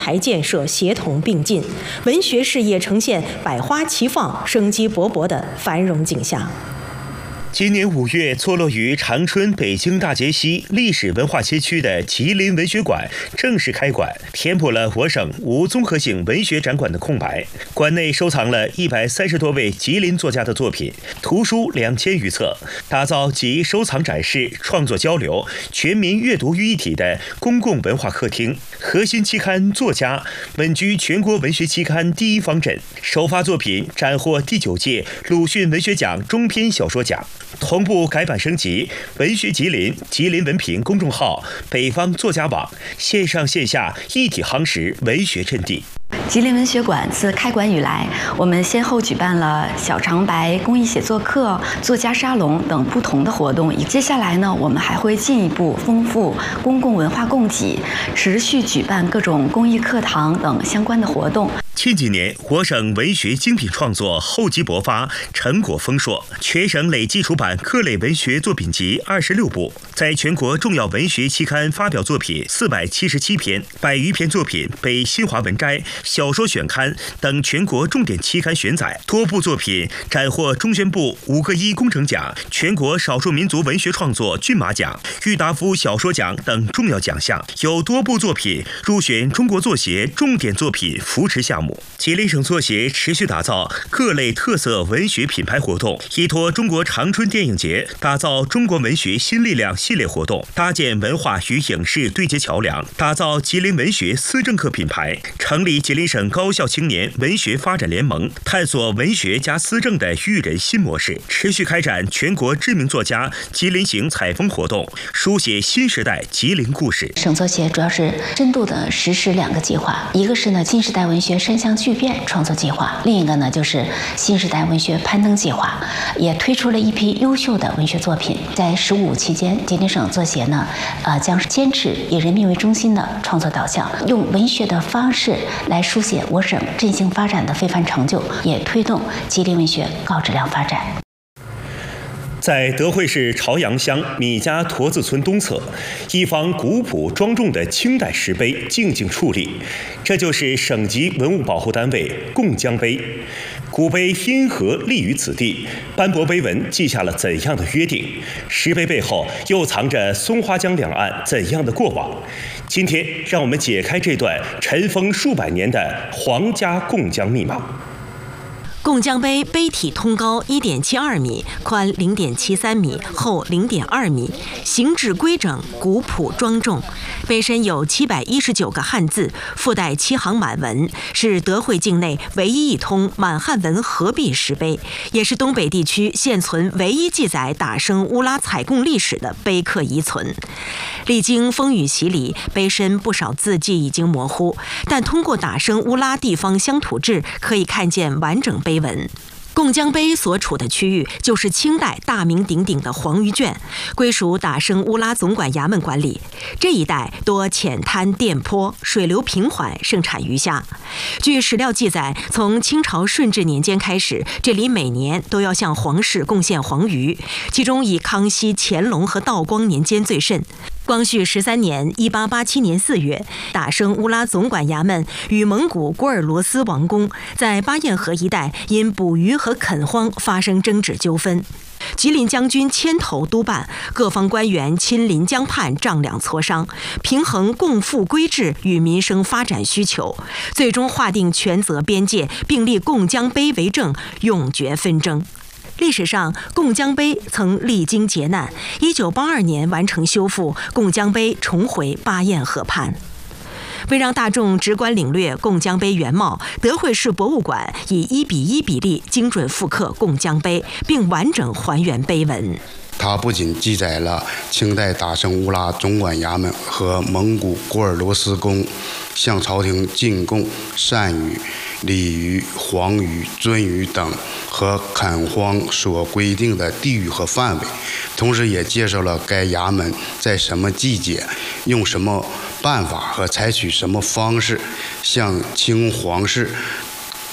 台建设协同并进，文学事业呈现百花齐放、生机勃勃的繁荣景象。 今年5月，坐落于长春北京大街西历史文化街区的吉林文学馆正式开馆，填补了我省无综合性文学展馆的空白。馆内收藏了130多位吉林作家的作品，图书2000余册，打造集收藏展示、创作交流、全民阅读于一体的公共文化客厅。核心期刊作家稳居全国文学期刊第1方阵，首发作品斩获第9届鲁迅文学奖中篇小说奖。同步改版升级文学吉林、吉林文评公众号、北方作家网，线上线下一体夯实文学阵地。 吉林文学馆自开馆以来，我们先后举办了小长白公益写作课、作家沙龙等不同的活动。接下来呢，我们还会进一步丰富公共文化供给，持续举办各种公益课堂等相关的活动。 近几年，我省文学精品创作厚积薄发，成果丰硕，全省累计出版各类文学作品集26部，在全国重要文学期刊发表作品477篇，100余篇作品被新华文摘、小说选刊等全国重点期刊选载，多部作品斩获中宣部5个1工程奖、全国少数民族文学创作骏马奖、郁达夫小说奖等重要奖项，有多部作品入选中国作协重点作品扶持项目。吉林省作协持续打造各类特色文学品牌活动，依托中国长春电影节，打造中国文学新力量系列活动，搭建文化与影视对接桥梁，打造吉林文学思政课品牌，成立吉林省高校青年文学发展联盟，探索文学加思政的育人新模式，持续开展全国知名作家吉林行采风活动，书写新时代吉林故事。 省作协主要是深度的实施2个计划，一个是新时代文学山乡巨变创作计划，另一个就是新时代文学攀登计划，也推出了一批优秀的文学作品。在15期间，吉林省作协将坚持以人民为中心的创作导向，用文学的方式来书写我省振兴发展的非凡成就，也推动吉林文学高质量发展。 在德惠市朝阳乡米家坨子村东侧，一方古朴庄重的清代石碑静静矗立，这就是省级文物保护单位贡江碑。古碑因何立于此地？斑驳碑文记下了怎样的约定？石碑背后又藏着松花江两岸怎样的过往？今天，让我们解开这段尘封数百年的皇家贡江密码。 贡江碑碑体通高1.72米，宽0.73米，厚0.2米，形制规整，古朴庄重。碑身有719个汉字，附带7行满文，是德惠境内唯一一通满汉文合璧石碑，也是东北地区现存唯一记载打生乌拉采贡历史的碑刻遗存。历经风雨洗礼，碑身不少字迹已经模糊，但通过打生乌拉地方乡土志，可以看见完整碑文。贡江碑所处的区域就是清代大名鼎鼎的黄鱼圈，归属打生乌拉总管衙门管理。这一带多浅滩垫坡，水流平缓，盛产鱼虾。据史料记载，从清朝顺治年间开始，这里每年都要向皇室贡献黄鱼，其中以康熙、乾隆和道光年间最甚。光绪13年（1887年4月），打生乌拉总管衙门与蒙古郭尔罗斯王公在巴彦河一带因捕鱼和垦荒发生争执纠纷。吉林将军牵头督办，各方官员亲临江畔丈量磋商，平衡共富规制与民生发展需求，最终划定权责边界，并立贡江碑为证，永绝纷争。历史上，贡江碑曾历经劫难，1982年完成修复，贡江碑重回巴彦河畔。为让大众直观领略贡江碑原貌，德惠市博物馆以1:1比例精准复刻贡江碑，并完整还原碑文。 它不仅记载了清代打生乌拉总管衙门和蒙古郭尔罗斯公向朝廷进贡鳝鱼、鲤鱼、黄鱼、鳟鱼等和垦荒所规定的地域和范围，同时也介绍了该衙门在什么季节、用什么办法和采取什么方式向清皇室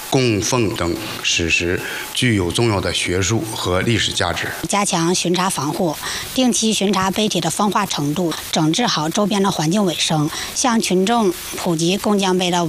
供奉等史实，具有重要的学术和历史价值。 加强巡查防护，定期巡查碑体的风化程度，整治好周边的环境卫生，向群众普及贡江碑的